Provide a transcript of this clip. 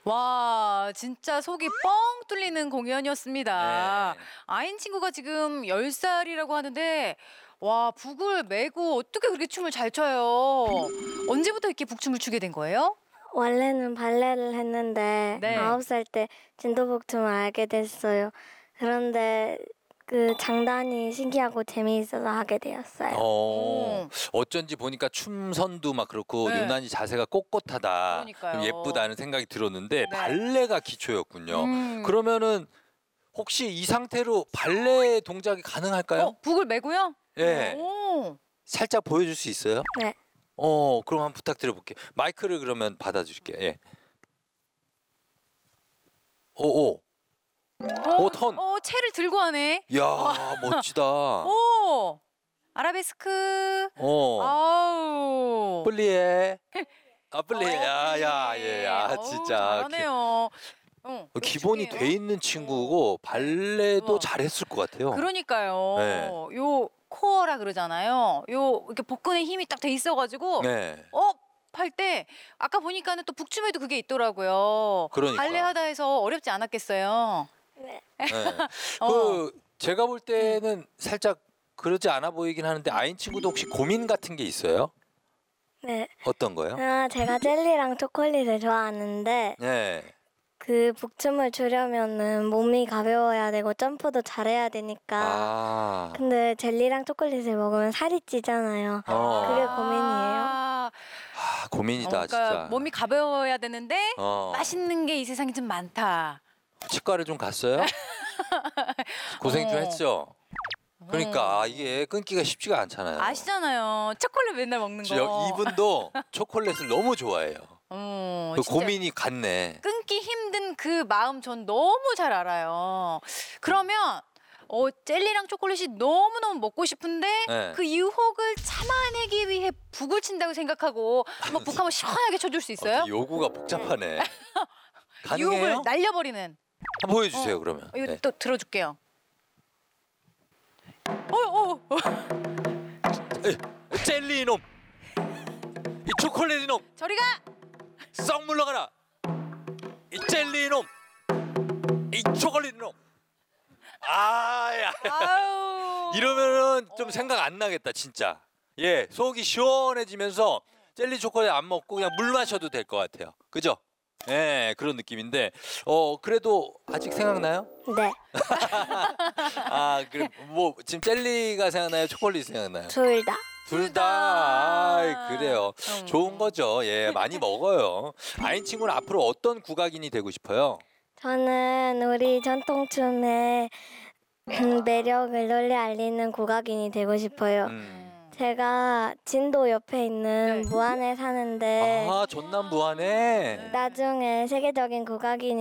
와, 진짜 속이 뻥 뚫리는 공연이었습니다. 네. 아인 친구가 지금 10살이라고 하는데, 와, 북을 메고 어떻게 그렇게 춤을 잘 춰요? 언제부터 이렇게 북춤을 추게 된 거예요? 원래는 발레를 했는데 네. 9살 때 진도복춤을 알게 됐어요. 그런데 그 장단이 신기하고 재미있어서 하게 되었어요. 오. 어쩐지 보니까 춤선도 막 그렇고 네. 유난히 자세가 꼿꼿하다, 그러니까요. 좀 예쁘다는 생각이 들었는데 네. 발레가 기초였군요. 음. 그러면은 혹시 이 상태로 발레 동작이 가능할까요? 북을 메고요? 예. 오. 살짝 보여줄 수 있어요? 네. 그럼 한번 부탁드려볼게요. 마이크를 그러면 받아줄게요. 예. 오. 오, 턴. 채를 들고 하네. 이야, 멋지다. 오. 아라베스크. 아우. 플리에. 플리에. 야, 어우, 진짜. 잘하네요. 기본이 돼 있는 친구고 발레도 우와. 잘했을 것 같아요. 그러니까요. 네. 요 코어라 그러잖아요. 요 이렇게 복근에 힘이 딱 돼 있어가지고 네. 할 때 아까 보니까는 또 북춤에도 그게 있더라고요. 그러니까. 발레 하다 해서 어렵지 않았겠어요. 네. 네. 어. 제가 볼 때는 살짝 그러지 않아 보이긴 하는데 아인 친구도 혹시 고민 같은 게 있어요? 네. 어떤 거요? 제가 젤리랑 초콜릿을 좋아하는데 네. 그 북춤을 추려면은 몸이 가벼워야 되고 점프도 잘해야 되니까. 근데 젤리랑 초콜릿을 먹으면 살이 찌잖아요. 그게 고민이에요. 고민이다, 그러니까 진짜. 몸이 가벼워야 되는데 맛있는 게 이 세상에 좀 많다. 치과를 좀 갔어요? 고생 좀 어. 했죠? 그러니까 이게 끊기가 쉽지가 않잖아요. 아시잖아요. 초콜릿 맨날 먹는 거. 이분도 초콜릿을 너무 좋아해요. 진짜 고민이 같네. 끊기 힘든 그 마음 전 너무 잘 알아요. 그러면 젤리랑 초콜릿이 너무너무 먹고 싶은데 네. 그 유혹을 참아내기 위해 북을 친다고 생각하고 한번 북 한번 시원하게 쳐줄 수 있어요? 요구가 복잡하네. 유혹을 가능해요? 날려버리는. 한번 보여주세요, 그러면. 이거 네. 또 들어줄게요. 젤리 이놈, 이 초콜릿 이놈, 저리 가! 썩 물러가라. 이 젤리 이놈, 이 초콜릿 이놈. 야. 아유. 이러면은 좀 생각 안 나겠다, 진짜. 예, 속이 시원해지면서 젤리 초콜릿 안 먹고 그냥 물 마셔도 될 것 같아요. 그죠? 예, 그런 느낌인데 그래도 아직 생각나요? 네. 그럼 뭐 지금 젤리가 생각나요? 초콜릿 생각나요? 둘 다. 둘 다. 그래요. 좋은 거죠. 예, 많이 먹어요. 아인 친구는 앞으로 어떤 국악인이 되고 싶어요? 저는 우리 전통춤의 매력을 널리 알리는 국악인이 되고 싶어요. 제가 진도 옆에 있는 네. 무안에 사는데 전남 무안에. 나중에 세계적인 국악인이